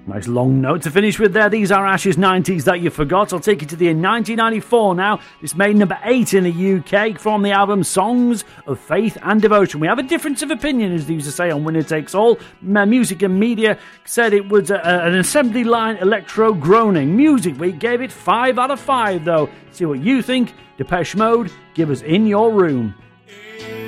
Nice long note to finish with there. These are Ash's 90s that you forgot. I'll take you to the year 1994 now. This made number 8 in the UK from the album Songs of Faith and Devotion. We have a difference of opinion, as they used to say on Winner Takes All. Music and Media said it was an assembly line electro groaning. Music Week gave it 5 out of 5 though. See what you think. Depeche Mode, give us In Your Room.